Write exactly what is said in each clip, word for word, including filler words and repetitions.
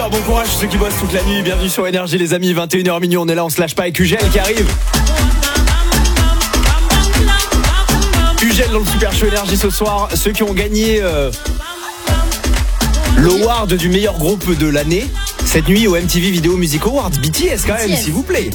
Bon courage ceux qui bossent toute la nuit, bienvenue sur Énergie les amis, vingt et une heures minuit, on est là, on se lâche pas avec Ugel qui arrive. Ugel dans le Super Show Énergie ce soir, ceux qui ont gagné euh, l'award du meilleur groupe de l'année, cette nuit au M T V Video Music Awards, B T S quand même, s'il vous plaît.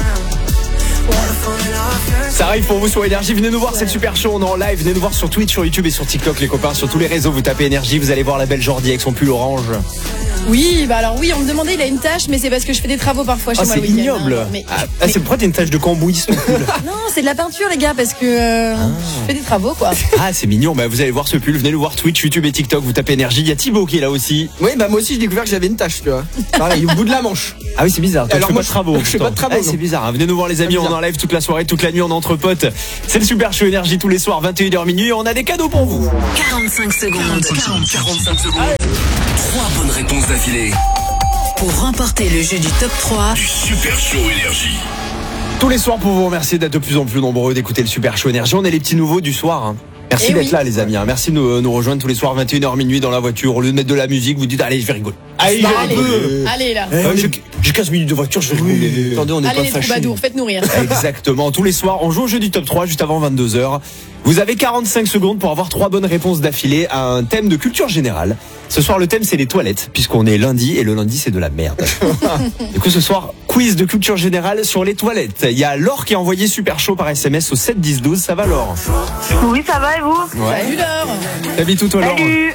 Ça arrive pour vous sur Énergie, venez nous voir, c'est le Super Show, on est en live, venez nous voir sur Twitch, sur YouTube et sur TikTok les copains, sur tous les réseaux, vous tapez Énergie, vous allez voir la belle Jordi avec son pull orange. Oui, bah alors oui, on me demandait, il a une tâche, mais c'est parce que je fais des travaux parfois chez oh, moi c'est le week-end. ignoble. Hein, mais, ah, mais... ah, c'est pourquoi t'as une tâche de cambouis ce pull. Non, c'est de la peinture les gars, parce que euh, ah. je fais des travaux quoi. Ah c'est mignon, bah vous allez voir ce pull, venez nous voir Twitch, YouTube et TikTok, vous tapez Énergie, il y a Thibaut qui est là aussi. Oui, bah moi aussi j'ai découvert que j'avais une tâche, tu vois. Pareil, au bout de la manche. Ah oui c'est bizarre, toi, alors tu fais moi pas de travaux. je fais pas de travaux. Ah, c'est bizarre, hein. Venez nous voir les amis, on est en live toute la soirée, toute la nuit, on est entre potes. C'est le Super Show Énergie tous les soirs, vingt et une heures minuit, et on a des cadeaux pour vous. quarante-cinq secondes. quarante-cinq secondes. Trois bonnes réponses d'affilée. Pour remporter le jeu du top trois du Super Show Énergie. Tous les soirs pour vous remercier d'être de plus en plus nombreux, d'écouter le Super Show Énergie. On est les petits nouveaux du soir. Hein. Merci Et d'être oui. là les amis. Hein. Merci de nous, nous rejoindre tous les soirs, vingt et une heures minuit dans la voiture. Au lieu de mettre de la musique, vous dites allez je vais rigoler. Allez, Bah, je vais allez, rigoler. allez là. Euh, j'ai- J'ai quinze minutes de voiture, je vais rigoler. Attendez, on n'est Allez pas les fâchés. troubadours, faites-nous rire. Exactement, tous les soirs, on joue au jeu du top trois juste avant vingt-deux heures. Vous avez quarante-cinq secondes pour avoir trois bonnes réponses d'affilée à un thème de culture générale. Ce soir, le thème, c'est les toilettes, puisqu'on est lundi, et le lundi, c'est de la merde. Du coup, ce soir, quiz de culture générale sur les toilettes. Il y a Laure qui a envoyé Super Chaud par S M S au sept dix douze. Ça va, Laure? Oui, ça va et vous? Salut Laure. T'habites où, toi, Laure? Salut.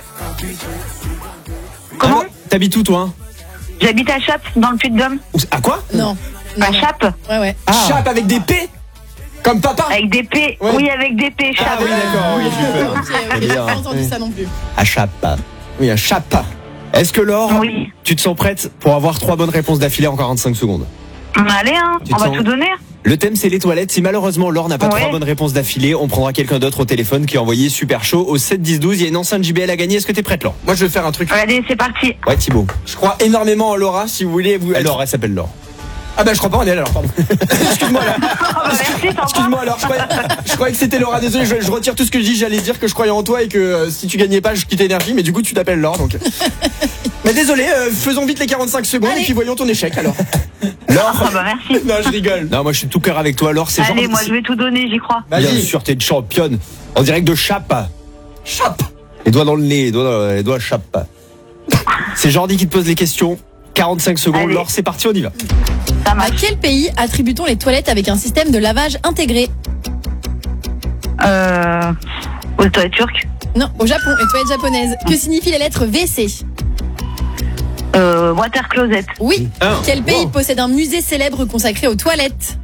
Comment? Ah, t'habites où, toi? J'habite à Chappe, dans le Puy-de-Dôme. À quoi? Non. À non. Chappe, Ouais ouais. Ah. Chape avec des P. Comme papa. avec des P. Ouais. Oui, avec des P, Ah Chappe. oui, d'accord, oui, j'ai peur. Ok, ok, j'ai pas entendu ça non plus. À Chape. Oui, un chape. Est-ce que, Laure, Oui. tu te sens prête pour avoir trois bonnes réponses d'affilée en quarante-cinq secondes? Allez, hein, Tu on te va sens- tout donner. Le thème c'est les toilettes. Si malheureusement Laure n'a pas Ouais. trois bonnes réponses d'affilée, on prendra quelqu'un d'autre au téléphone qui a envoyé Super Chaud au sept dix douze. Il y a une enceinte J B L à gagner. Est-ce que t'es prête, Laure? Moi je vais faire un truc. Allez, c'est parti. Ouais, Thibaut. Je crois énormément en Laura, si vous voulez. Vous... Laure, elle s'appelle Laure. Ah bah je crois pas en elle alors, pardon. Excuse-moi là. Oh, bah, merci, sympa. Excuse-moi alors, je croyais, je croyais que c'était Laura, désolé, je, je retire tout ce que je dis, j'allais dire que je croyais en toi et que euh, si tu gagnais pas, je quittais Énergie, mais du coup tu t'appelles Laure donc. Mais désolé, euh, faisons vite les quarante-cinq secondes Allez. et puis voyons ton échec alors. Laure. Ah bah merci. Non, je rigole. Non, moi je suis tout cœur avec toi, Laure. C'est Allez, genre. moi je vais tout donner, j'y crois. Bien Vas-y. sûr, t'es une championne. En direct de Chape. Chape. Les doigts dans le nez, les doigts, dans- les doigts à Chape. C'est Jordi qui te pose les questions. quarante-cinq secondes, Allez. Laure, c'est parti, on y va. Ça À marche. quel pays attribue-t-on les toilettes avec un système de lavage intégré? Euh. Aux toilettes turques. Non, au Japon, les toilettes japonaises. Que signifie la lettre V C? Euh. Water closet. Oui. Un. Quel pays Wow. possède un musée célèbre consacré aux toilettes?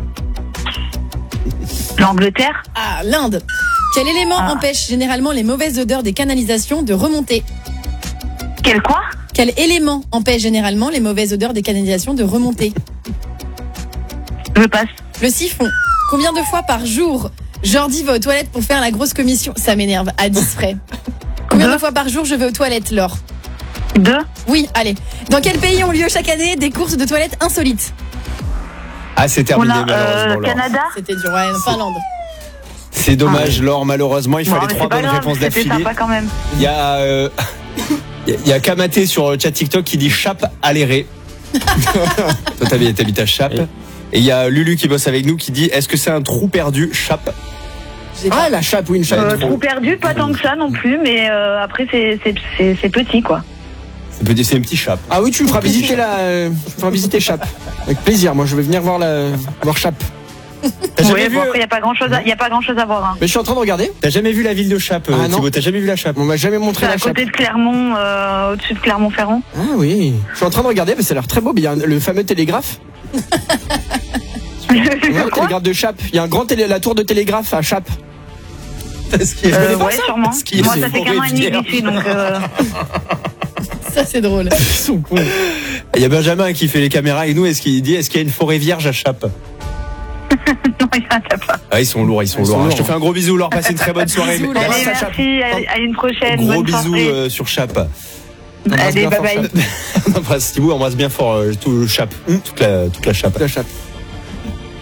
L'Angleterre. Ah, l'Inde. Quel élément Ah. empêche généralement les mauvaises odeurs des canalisations de remonter? Quel quoi? Quel élément empêche généralement les mauvaises odeurs des canalisations de remonter? Je passe. Le siphon. Combien de fois par jour Jordi va aux toilettes pour faire la grosse commission? Ça m'énerve, à dix frais. Combien de Deux. fois par jour je vais aux toilettes, Laure? Deux. Oui, allez. Dans quel pays ont lieu chaque année des courses de toilettes insolites? Ah, c'est On terminé, a malheureusement, euh, Laure. Canada. C'était dur, ouais, Finlande. C'est dommage, Laure, malheureusement, il Bon, fallait mais trois c'est pas bonnes grave, réponses c'était d'affilée. sympa quand même. Il y a, euh, il y a- il y a Kamaté sur le chat TikTok qui dit Chape alléré. Toi, t'habites t'habites à Chape. Et il y a Lulu qui bosse avec nous qui dit est-ce que c'est un trou perdu, Chape? J'ai pas- Ah la chape, oui, une chape. Euh, trou perdu, pas tant que ça non plus, mais euh, après c'est c'est c'est c'est petit quoi. C'est petit- c'est un petit Chape. Ah oui, tu me feras visiter la, euh, tu me feras visiter Chape. Avec plaisir, moi je vais venir voir la, voir Chape. T'as jamais, Ouais, vu, bon, après y a pas grand chose, y a pas grand chose à voir. Hein. Mais je suis en train de regarder. t'as jamais vu la ville de Chape, Ah, euh, non. Thibaut? T'as jamais vu la Chape? On m'a jamais montré C'est la à chape. côté de Clermont, euh, au-dessus de Clermont-Ferrand. Ah oui. Je suis en train de regarder, mais ça a l'air très beau. Il y a un- le fameux télégraphe. Ouais, le Quoi? télégraphe de Chape. Il y a un grand télé, la tour de télégraphe à Chape. Parce qu'il y a- Euh, pas ouais, ça sûrement. Parce qu'il y a Moi, des ça fait qu'un an et demi que j'y suis, donc. Euh... Ça, c'est drôle. Ils sont cons. Il y a Benjamin qui fait les caméras avec nous. Est-ce qu'il dit est-ce qu'il y a une forêt vierge à Chape? non, il y en a pas. Ah, ils sont lourds, ils sont Ils sont lourds. lourds, Je te fais un gros bisou, Laure. Passez une très bonne soirée. Bisous, Mais- Laure. Allez, Embrasse la merci, à, à une prochaine. Gros bonne bisous soirée. euh, sur Chape. Allez, bien bye fort, bye. Chape. On embrasse Thibaut, on embrasse bien fort euh, tout le Chape, toute la, toute la Chape. La Chape.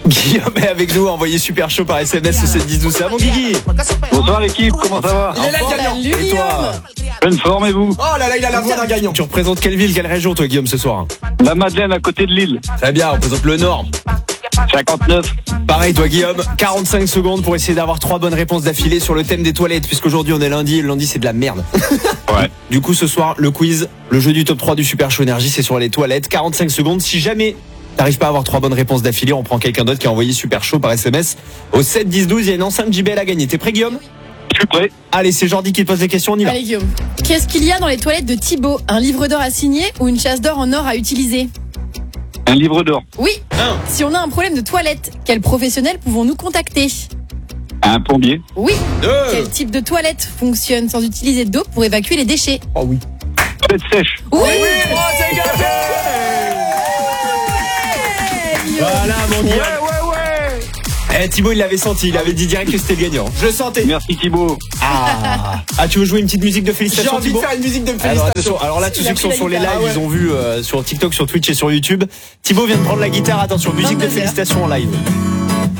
Guillaume est avec nous, envoyé super chaud par S M S au sept dix douze. C'est à mon Guigui. Bonsoir l'équipe, comment ça va? Il est là le gagnant. Salut, Et toi Guillaume. Bonne forme et vous? Oh là là, il a la voix d'un gagnant. Tu représentes quelle ville, quelle région toi Guillaume ce soir? La Madeleine à côté de Lille. Très bien, on représente le Nord. cinquante-neuf. Pareil toi Guillaume, quarante-cinq secondes pour essayer d'avoir trois bonnes réponses d'affilée sur le thème des toilettes, puisqu'aujourd'hui on est lundi et le lundi c'est de la merde. Ouais. Du coup ce soir, le quiz, le jeu du top trois du Super Show Énergie, c'est sur les toilettes, quarante-cinq secondes. Si jamais t'arrives pas à avoir trois bonnes réponses d'affilée, on prend quelqu'un d'autre qui a envoyé Super Show par S M S au sept dix douze. Il y a une enceinte J B L à gagner. T'es prêt Guillaume? Je suis prêt. Allez, c'est Jordi qui te pose des questions, on y va. Allez, Guillaume. Qu'est-ce qu'il y a dans les toilettes de Thibaut? Un livre d'or à signer ou une chasse d'or en or à utiliser? Un livre d'or. Oui. Si on a un problème de toilette, quel professionnel pouvons-nous contacter? Un plombier. Oui. Deux. Quel type de toilette fonctionne sans utiliser d'eau pour évacuer les déchets? Oh oui. Toilette sèche. Oui. Oh, c'est gagné. Voilà mon Guillaume. ouais, ouais. Eh Thibaut il l'avait senti, il avait dit direct que c'était le gagnant. Je le sentais. Merci Thibaut. Ah. Ah tu veux jouer une petite musique de J'ai félicitations envie de Thibaut? faire une musique de Alors, félicitations. attention, alors là tous Il ceux a qui pris sont sur la les lives, guitare, ah ouais. ils ont vu euh, sur TikTok, sur Twitch et sur YouTube. Thibaut vient de prendre la guitare, attention, musique de vingt-deux heures. félicitations en live.